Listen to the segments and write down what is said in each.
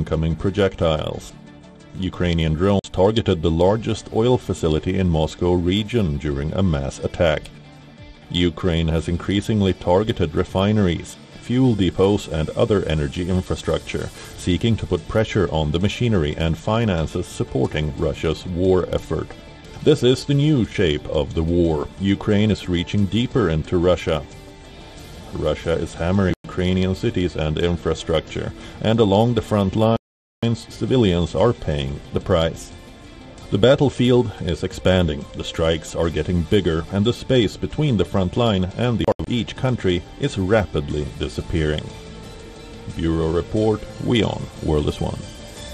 incoming projectiles. Ukrainian drones targeted the largest oil facility in Moscow region during a mass attack. Ukraine has increasingly targeted refineries, fuel depots and other energy infrastructure, seeking to put pressure on the machinery and finances supporting Russia's war effort. This is the new shape of the war. Ukraine is reaching deeper into Russia. Russia is hammering Ukrainian cities and infrastructure, and along the front lines, civilians are paying the price. The battlefield is expanding, the strikes are getting bigger, and the space between the front line and the of each country is rapidly disappearing. Bureau Report, WION, World is One.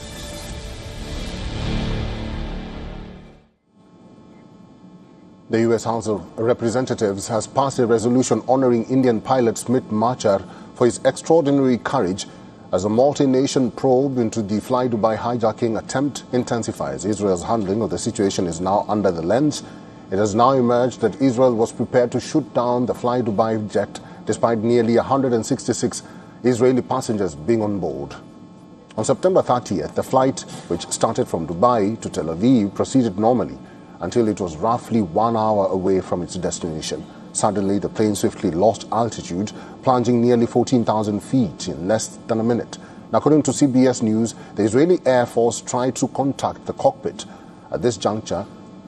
The U.S. House of Representatives has passed a resolution honoring Indian pilot Smit Machar for his extraordinary courage as a multi-nation probe into the Fly Dubai hijacking attempt intensifies. Israel's handling of the situation is now under the lens. It has now emerged that Israel was prepared to shoot down the Fly Dubai jet despite nearly 166 Israeli passengers being on board. On September 30th, the flight, which started from Dubai to Tel Aviv, proceeded normally until it was roughly 1 hour away from its destination. Suddenly, the plane swiftly lost altitude, plunging nearly 14,000 feet in less than a minute. Now, according to CBS News, the Israeli Air Force tried to contact the cockpit at this juncture,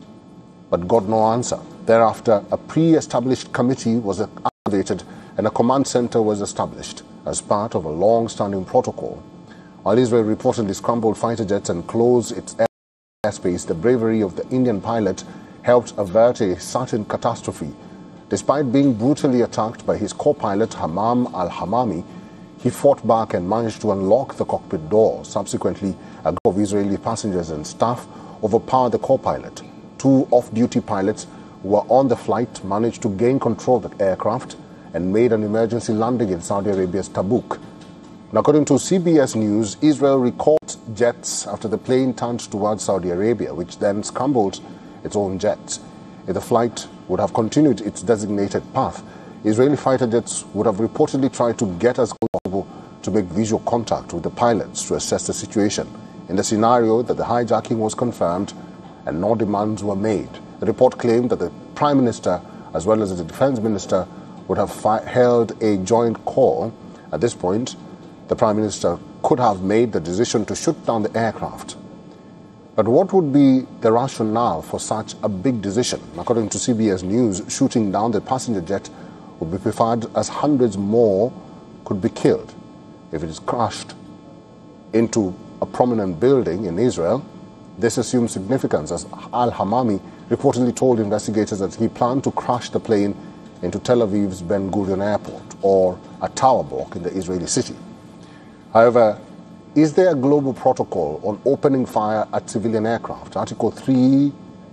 but got no answer. Thereafter, a pre-established committee was activated and a command center was established as part of a long-standing protocol. While Israel reportedly scrambled fighter jets and closed its airspace, the bravery of the Indian pilot helped avert a certain catastrophe. Despite being brutally attacked by his co-pilot Hammam al-Hamami, he fought back and managed to unlock the cockpit door. Subsequently, a group of Israeli passengers and staff overpowered the co-pilot. 2 off-duty pilots who were on the flight managed to gain control of the aircraft and made an emergency landing in Saudi Arabia's Tabuk. Now, according to CBS News, Israel recalled jets after the plane turned towards Saudi Arabia, which then scrambled its own jets. If the flight would have continued its designated path, Israeli fighter jets would have reportedly tried to get as close as possible to make visual contact with the pilots to assess the situation. In the scenario that the hijacking was confirmed and no demands were made, the report claimed that the Prime Minister as well as the Defense Minister would have held a joint call. At this point, the Prime Minister could have made the decision to shoot down the aircraft. But what would be the rationale for such a big decision? According to CBS News, shooting down the passenger jet would be preferred as hundreds more could be killed. If it is crashed into a prominent building in Israel, this assumes significance, as al-Hamami reportedly told investigators that he planned to crash the plane into Tel Aviv's Ben Gurion Airport or a tower block in the Israeli city. However, is there a global protocol on opening fire at civilian aircraft? Article 3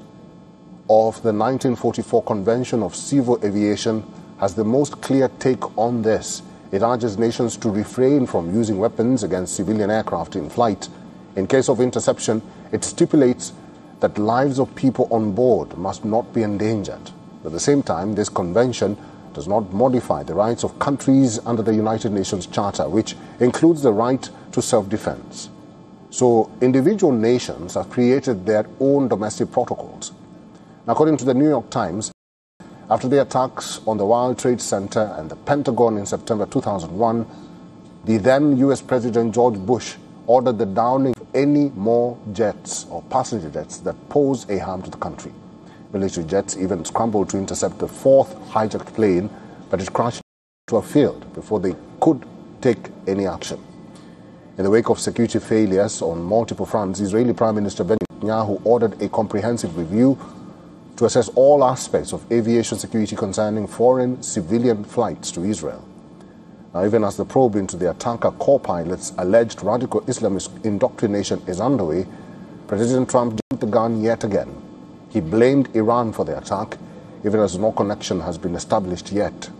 of the 1944 Convention of Civil Aviation has the most clear take on this. It urges nations to refrain from using weapons against civilian aircraft in flight. In case of interception, it stipulates that lives of people on board must not be endangered. At the same time, this convention does not modify the rights of countries under the United Nations Charter, which includes the right to self-defense. So individual nations have created their own domestic protocols. Now, according to the New York Times, after the attacks on the World Trade Center and the Pentagon in September 2001, the then U.S. President George Bush ordered the downing of any more jets or passenger jets that pose a harm to the country. Military jets even scrambled to intercept the 4th hijacked plane, but it crashed to a field before they could take any action. In the wake of security failures on multiple fronts, Israeli Prime Minister Benjamin Netanyahu ordered a comprehensive review to assess all aspects of aviation security concerning foreign civilian flights to Israel. Now, even as the probe into the attacker co-pilot's alleged radical Islamist indoctrination is underway, President Trump jumped the gun yet again. He blamed Iran for the attack, even as no connection has been established yet.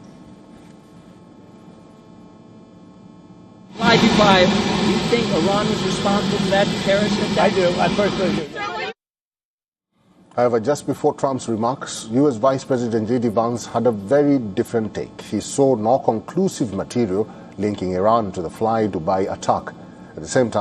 July 5, do you think Iran was responsible for that terrorist attack? I do. I personally do. However, just before Trump's remarks, U.S. Vice President J.D. Vance had a very different take. He saw no conclusive material linking Iran to the Fly Dubai attack. At the same time,